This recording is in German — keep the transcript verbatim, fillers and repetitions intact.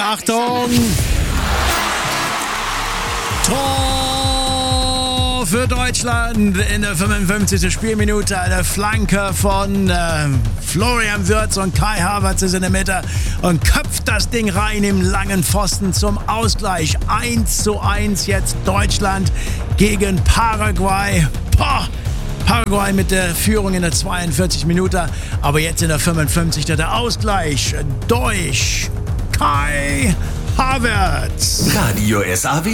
Achtung! Tor für Deutschland in der fünfundfünfzigsten Spielminute. Eine Flanke von äh, Florian Wirtz und Kai Havertz ist in der Mitte und köpft das Ding rein im langen Pfosten zum Ausgleich. eins zu eins jetzt Deutschland gegen Paraguay. Boah! Paraguay mit der Führung in der zweiundvierzigsten Minute, aber jetzt in der fünfundfünfzigsten der Ausgleich durch Kai Havertz. Radio S A W.